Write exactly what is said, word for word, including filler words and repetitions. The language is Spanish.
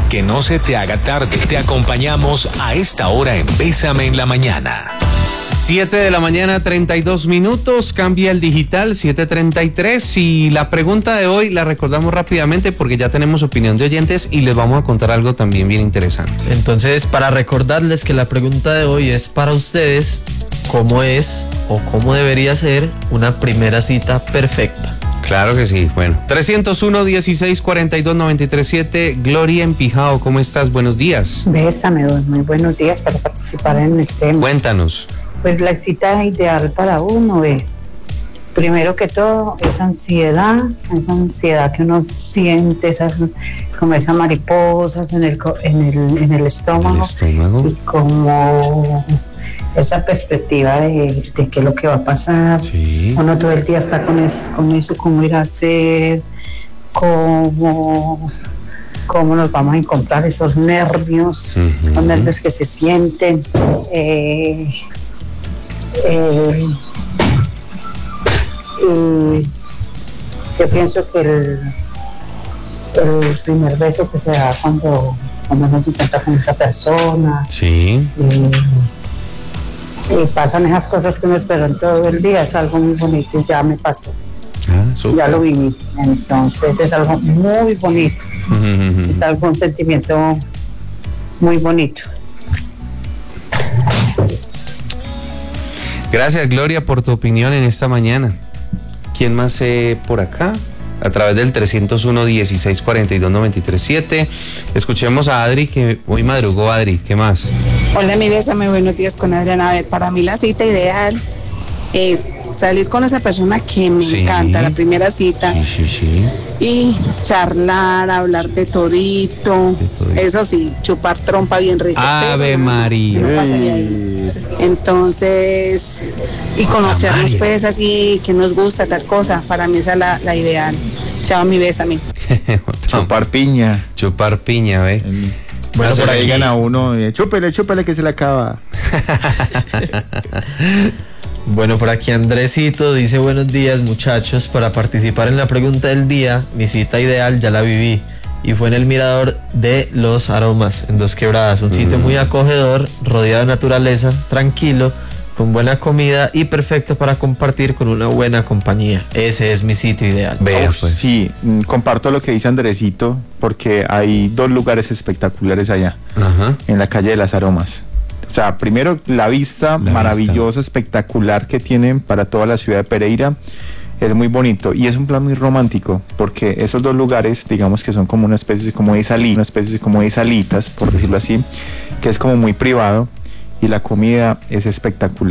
Que no se te haga tarde. Te acompañamos a esta hora en Bésame en la Mañana. siete de la mañana, treinta y dos minutos, cambia el digital, siete treinta y tres, y la pregunta de hoy la recordamos rápidamente porque ya tenemos opinión de oyentes y les vamos a contar algo también bien interesante. Entonces, para recordarles que la pregunta de hoy es para ustedes, ¿cómo es o cómo debería ser una primera cita perfecta? Claro que sí. Bueno, trescientos uno, dieciséis, cuarenta y dos, noventa y tres, siete. Gloria Empijao, ¿cómo estás? Buenos días. Bésame, muy buenos días para participar en el tema. Cuéntanos. Pues la cita ideal para uno es, primero que todo, esa ansiedad, esa ansiedad que uno siente, esas, como esas mariposas en el, en el, en el estómago, ¿El estómago? y como esa perspectiva de, de qué es lo que va a pasar. Sí. Uno todo el día está con, es, con eso, cómo ir a hacer, cómo, cómo nos vamos a encontrar, esos nervios, uh-huh. los nervios que se sienten. Eh, Eh, y yo pienso que el, el primer beso que se da cuando, cuando uno se encuentra con esa persona, sí. y, y pasan esas cosas que uno espera todo el día, es algo muy bonito y ya me pasó. Ah, ya lo viví, entonces es algo muy bonito, uh-huh. es algo, un sentimiento muy bonito. Gracias, Gloria, por tu opinión en esta mañana. ¿Quién más eh, por acá? A través del trescientos uno, dieciséis, cuarenta y dos, noventa y tres, siete. Escuchemos a Adri, que hoy madrugó. Adri, ¿qué más? Hola, mi bésame, buenos días con Adriana. A ver, para mí la cita ideal es salir con esa persona que me sí, encanta, la primera cita. Sí, sí, sí. Y charlar, hablar de todito. de todito. Eso sí, chupar trompa bien rico. Ave pero, María. No pasaría ahí. Entonces, y conocernos pues así, que nos gusta tal cosa, para mí esa es la, la ideal. Chao, mi bésame. Chupar piña. Chupar piña, ¿ve? El, bueno, por ahí digan a uno, eh, chúpele, chúpele que se le acaba. Bueno, por aquí Andresito dice: buenos días, muchachos, para participar en la pregunta del día, mi cita ideal ya la viví. Y fue en el Mirador de los Aromas, en Dos Quebradas, un sitio muy acogedor, rodeado de naturaleza, tranquilo, con buena comida y perfecto para compartir con una buena compañía. Ese es mi sitio ideal. Vea, pues. Sí, comparto lo que dice Andresito, porque hay dos lugares espectaculares allá, uh-huh. en la calle de las Aromas. O sea, primero la vista la maravillosa, vista. espectacular que tienen para toda la ciudad de Pereira. Es muy bonito y es un plan muy romántico porque esos dos lugares, digamos que son como una especie como de salitas, una especie como de salitas, por decirlo así, que es como muy privado y la comida es espectacular.